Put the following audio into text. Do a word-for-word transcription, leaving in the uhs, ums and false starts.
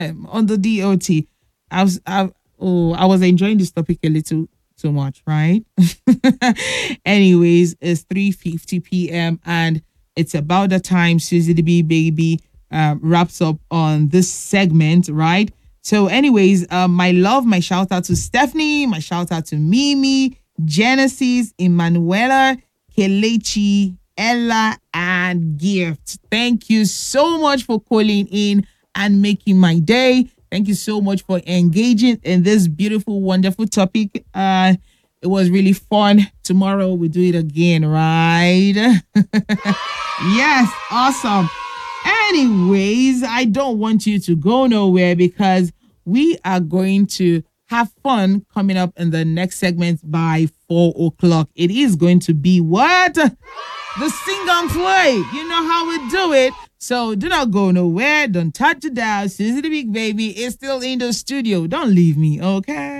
on the D O T. I was, I, oh, I was enjoying this topic a little too much, right? Anyways, it's three fifty p.m. and it's about the time Susie the Bee Baby uh, wraps up on this segment, right? So, anyways, uh, my love, my shout out to Stephanie, my shout out to Mimi, Genesis, Emanuela, Kelechi, Ella, and Gift. Thank you so much for calling in and making my day. Thank you so much for engaging in this beautiful, wonderful topic. Uh, it was really fun. Tomorrow we do it again, right? Yes, awesome. Anyways, I don't want you to go nowhere because we are going to have fun coming up in the next segment by four o'clock. It is going to be what? The sing and play. You know how we do it. So do not go nowhere. Don't touch the dial. Susie the Big Baby is still in the studio. Don't leave me, okay?